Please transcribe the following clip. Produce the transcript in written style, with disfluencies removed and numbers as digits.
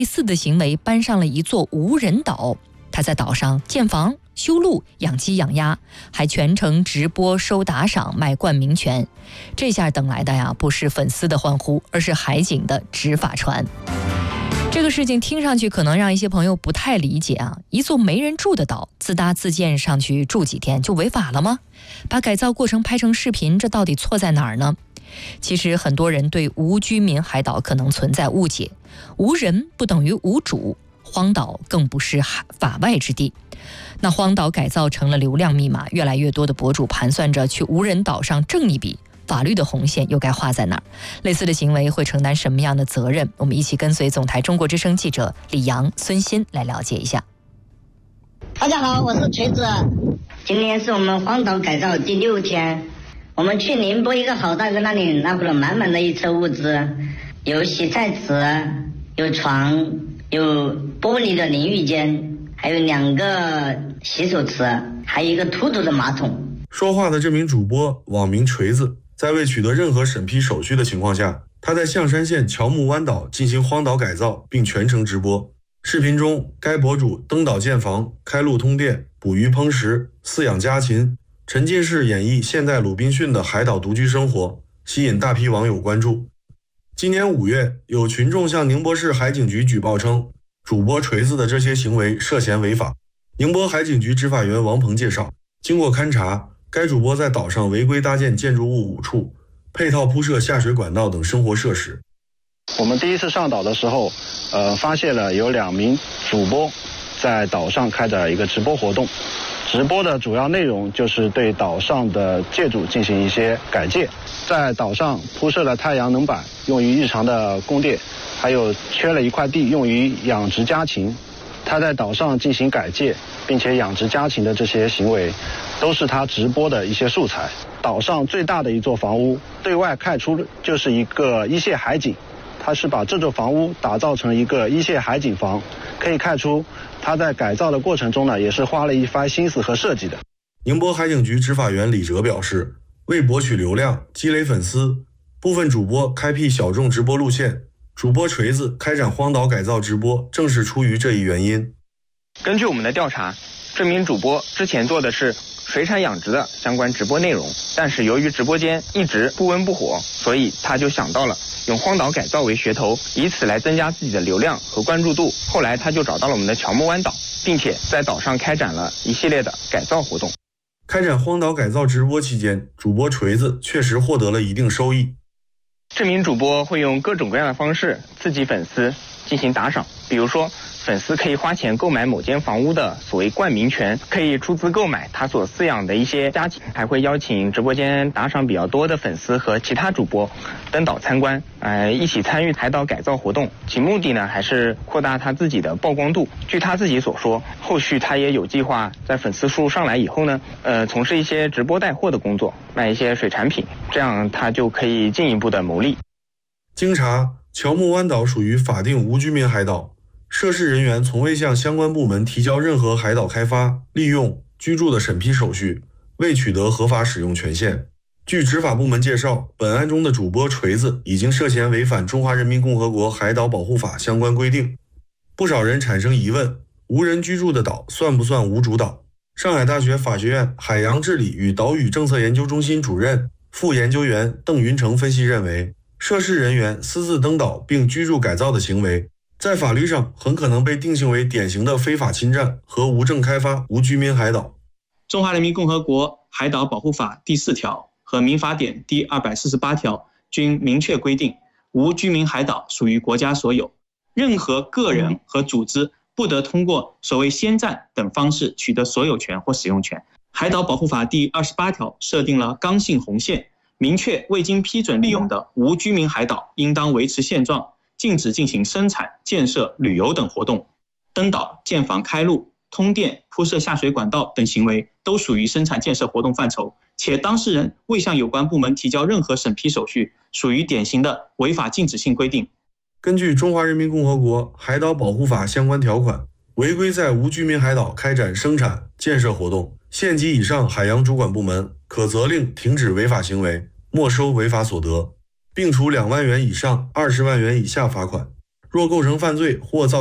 类似的行为搬上了一座无人岛，他在岛上建房、修路、养鸡养鸭，还全程直播收打赏、卖冠名权。这下等来的呀，不是粉丝的欢呼，而是海警的执法船。这个事情听上去可能让一些朋友不太理解啊，一座没人住的岛，自搭自建上去住几天就违法了吗？把改造过程拍成视频，这到底错在哪儿呢？其实很多人对无居民海岛可能存在误解，无人不等于无主，荒岛更不是法外之地。那荒岛改造成了流量密码，越来越多的博主盘算着去无人岛上挣一笔，法律的红线又该画在哪儿？类似的行为会承担什么样的责任？我们一起跟随总台中国之声记者李阳、孙鑫来了解一下。 大家好，我是锤子。今天是我们荒岛改造第6天，我们去宁波一个好大哥那里拿回了满满的一车物资，有洗菜池，有床，有玻璃的淋浴间，还有2个洗手池，还有一个凸的马桶。 说话的这名主播网名锤子，在未取得任何审批手续的情况下，他在象山县乔木湾岛进行荒岛改造，并全程直播。视频中，该博主登岛建房、开路通电、捕鱼烹食、饲养家禽，沉浸式演绎现代鲁滨逊的海岛独居生活，吸引大批网友关注。今年5月，有群众向宁波市海警局举报称，主播锤子的这些行为涉嫌违法。宁波海警局执法员王鹏介绍，经过勘查，该主播在岛上违规搭建建筑物5处，配套铺设下水管道等生活设施。 我们第一次上岛的时候，发现了有2名主播在岛上开展一个直播活动。直播的主要内容就是对岛上的建筑进行一些改建，在岛上铺设了太阳能板，用于日常的供电，还有缺了一块地用于养殖家禽。他在岛上进行改建并且养殖家禽的这些行为，都是他直播的一些素材。岛上最大的一座房屋，对外看出就是一个一线海景，他是把这座房屋打造成一个一线海景房，可以看出他在改造的过程中呢，也是花了一番心思和设计的。 宁波海警局执法员李哲表示，为博取流量、积累粉丝，部分主播开辟小众直播路线，主播锤子开展荒岛改造直播，正是出于这一原因。 根据我们的调查，这名主播之前做的是水产养殖的相关直播内容，但是由于直播间一直不温不火，所以他就想到了用荒岛改造为噱头，以此来增加自己的流量和关注度。后来他就找到了我们的乔木湾岛，并且在岛上开展了一系列的改造活动。 开展荒岛改造直播期间，主播锤子确实获得了一定收益。 这名主播会用各种各样的方式刺激粉丝进行打赏，比如说粉丝可以花钱购买某间房屋的所谓冠名权，可以出资购买他所饲养的一些家禽，还会邀请直播间打赏比较多的粉丝和其他主播登岛参观，一起参与海岛改造活动。其目的呢，还是扩大他自己的曝光度。据他自己所说，后续他也有计划在粉丝数上来以后呢，从事一些直播带货的工作，卖一些水产品，这样他就可以进一步的牟利。 经查，乔木湾岛属于法定无居民海岛，涉事人员从未向相关部门提交任何海岛开发、利用、居住的审批手续，未取得合法使用权限。据执法部门介绍，本案中的主播锤子已经涉嫌违反《中华人民共和国海岛保护法》相关规定。不少人产生疑问，无人居住的岛算不算无主岛？上海大学法学院海洋治理与岛屿政策研究中心主任、副研究员邓云成分析认为，涉事人员私自登岛并居住改造的行为，在法律上很可能被定性为典型的非法侵占和无证开发无居民海岛。 中华人民共和国海岛保护法第4条和民法典第248条均明确规定，无居民海岛属于国家所有，任何个人和组织不得通过所谓先占等方式取得所有权或使用权。海岛保护法第28条设定了刚性红线，明确未经批准利用的无居民海岛应当维持现状，禁止进行生产、建设、旅游等活动。登岛、建房、开路、通电、铺设下水管道等行为都属于生产建设活动范畴，且当事人未向有关部门提交任何审批手续，属于典型的违法禁止性规定。 根据《中华人民共和国海岛保护法》相关条款，违规在无居民海岛开展生产、建设活动，县级以上海洋主管部门可责令停止违法行为，没收违法所得，并处2万元以上20万元以下罚款。 若构成犯罪或造